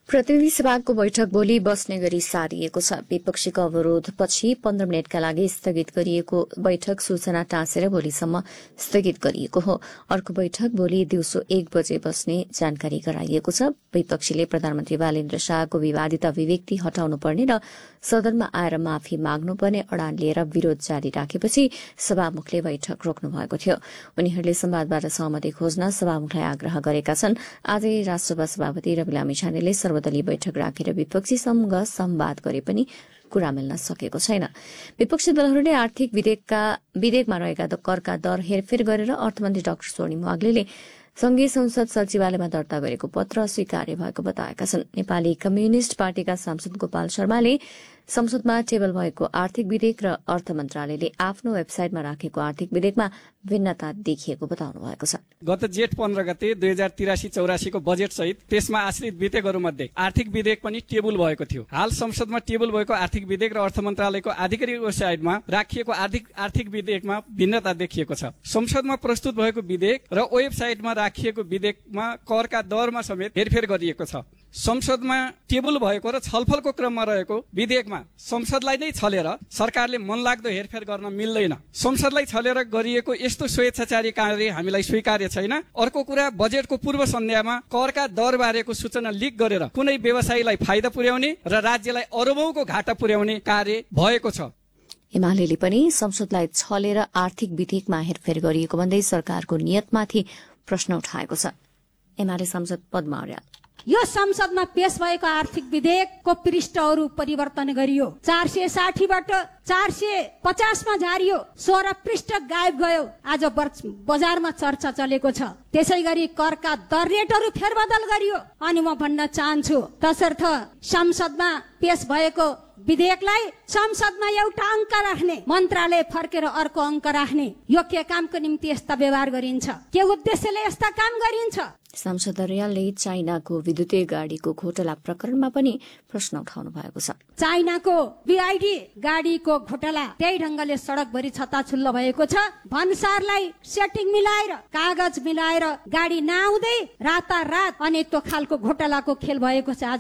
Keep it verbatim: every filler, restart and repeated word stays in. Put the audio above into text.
प्रतिनिधि सभाको बैठक भोलि बस्ने गरी सारिएको छ। विपक्षीको अवरोधपछि पन्ध्र मिनटका लागि स्थगित गरिएको बैठक सूचना टाँसेर भोलिसम्म स्थगित गरिएको हो। अर्को बैठक भोलि दिउँसो एक बजे बस्ने जानकारी गराइएको छ। विपक्षीले प्रधानमन्त्री बालेन्द्र शाहको विवादित अभिव्यक्ति हटाउनुपर्ने र सदनमा आएर माफी माग्नुपर्ने अडान लिएर विरोध जारी राखेपछि सभामुखले बैठक रोक्नु भएको थियो। उनीहरूले संवादबाट सहमति खोज्न सभामुखलाई आग्रह गरेका छन्। आजै राष्ट्रसभा सभापति रवि लामिछानेले सर्वदलीय बैठक राखेर विपक्षीसँग संवाद गरे पनि कुरा मिल्न सकेको छैन। विपक्षी दलहरूले आर्थिक विधेयकका विधेयकमा रहेका करका दर हेरफेर गरेर अर्थमन्त्री डाक्टर स्वर्णिम वाग्लेले संघीय संसद सचिवालयमा दर्ता गरेको पत्र अस्वीकार्य भएको बताएका छन्। नेपाली कम्युनिष्ट पार्टीका सांसद गोपाल शर्माले संसदमा टेबल भएको आर्थिक विधेयक र अर्थ मन्त्रालयले आफ्नो वेबसाइटमा राखेको आर्थिक विधेयकमा भिन्नता देखिएको बताउनु भएको छ। गत जेठ पन्ध्र गते दुई हजार तिरासी चौरासीको बजेट सहित त्यसमा आश्रित विधेयकहरूमध्ये आर्थिक विधेयक पनि टेबल भएको थियो। हाल संसदमा टेबल भएको आर्थिक विधेयक र अर्थ मन्त्रालयको आधिकारिक वेबसाइटमा राखिएको आर्थिक आर्थिक विधेयकमा भिन्नता देखिएको छ। संसदमा प्रस्तुत भएको विधेयक र वेबसाइटमा राखिएको विधेयकमा करका दरमा समेत हेरफेर गरिएको छ। संसदमा टेबल भएको र छलफलको क्रममा रहेको विधेयकमा संसदलाई नै छलेर सरकारले मनलाग्दो हेरफेर गर्न मिल्दैन। संसदलाई छलेर गरिएको यस्तो स्वेच्छाचारी कार्य हामीलाई स्वीकार्य छैन। अर्को कुरा, बजेटको पूर्व सन्ध्यामा करका दर बारेको सूचना लिक गरेर कुनै व्यवसायीलाई फाइदा पुर्याउने र राज्यलाई अरबौंको घाटा पुर्याउने कार्य भएको छ। एमालेले पनि संसदलाई छलेर आर्थिक विधेयकमा हेरफेर गरिएको भन्दै सरकारको नियतमाथि प्रश्न उठाएको छ। एमाले सांसद पद्मा अर्याल, यो संसदमा पेश भएको आर्थिक विधेयकको पृष्ठहरू परिवर्तन गरियो। चार सय साठीबाट चार सय पचासमा झारियो। सोह्र पृष्ठ गायब गयो। आज बजारमा चर्चा चलेको छ। त्यसै गरी करका दर रेटहरू फेरबदल गरियो। अनि म भन्न चाहन्छु, तसर्थ संसदमा पेश भएको विधेयकलाई संसदमा एउटा अङ्क राख्ने, मन्त्रालय फर्केर अर्को अङ्क राख्ने, यो के कामको निम्ति यस्ता व्यवहार गरिन्छ? के उद्देश्यले यस्ता काम गरिन्छ? सांसद अर्यालले चाइनाको विद्युतीय गाडीको घोटाला प्रकरणमा पनि प्रश्न उठाउनु भएको छ। चाइनाको बीआईडी गाडीको घोटाला त्यही ढंगले सडकभरि छताछुल्लो भएको छ। भन्सारलाई सेटिङ मिलाएर, कागज मिलाएर गाडी नआउँदै रातारात अनि त्यो खालको घोटालाको खेल भएको छ।